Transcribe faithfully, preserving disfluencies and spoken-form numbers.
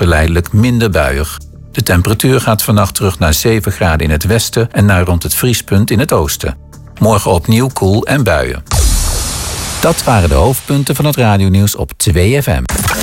geleidelijk minder buiig. De temperatuur gaat vannacht terug naar zeven graden in het westen en naar rond het vriespunt in het oosten. Morgen opnieuw koel en buien. Dat waren de hoofdpunten van het radionieuws op twee F M.